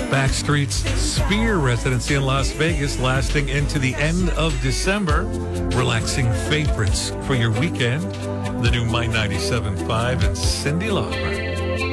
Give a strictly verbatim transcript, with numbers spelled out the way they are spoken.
Backstreet's Sphere residency in Las Vegas lasting into the end of December. Relaxing favorites for your weekend. The new My ninety-seven point five and Cyndi Lauper.